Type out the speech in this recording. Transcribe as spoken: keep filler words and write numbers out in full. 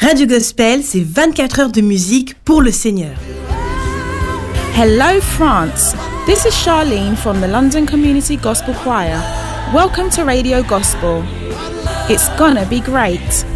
Radio Gospel, c'est vingt-quatre heures de musique pour le Seigneur. Hello France, this is Charlene from the London Community Gospel Choir. Welcome to Radio Gospel. It's gonna be great.